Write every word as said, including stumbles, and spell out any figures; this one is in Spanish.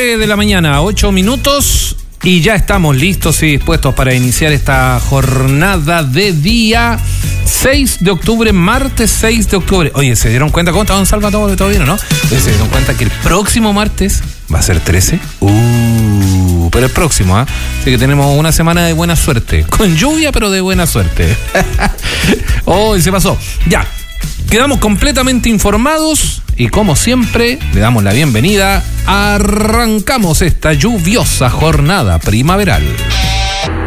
nueve de la mañana, ocho minutos, y ya estamos listos y dispuestos para iniciar esta jornada de día seis de octubre, martes seis de octubre. Oye, ¿se dieron cuenta cómo está Don Salvatore? ¿Todo bien o no? Oye, ¿se dieron cuenta que el próximo martes va a ser trece? Uh, pero el próximo, ¿ah? ¿eh? Así que tenemos una semana de buena suerte. Con lluvia, pero de buena suerte. Oh, y se pasó. Ya. Quedamos completamente informados y como siempre le damos la bienvenida. Arrancamos esta lluviosa jornada primaveral.